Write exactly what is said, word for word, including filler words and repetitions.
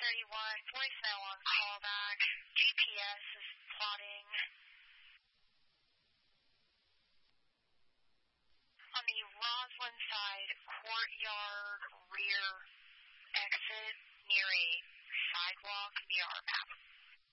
thirty-one, voicemail on callback. G P S is plotting. On the Roslyn side, courtyard rear exit near a sidewalk via our map.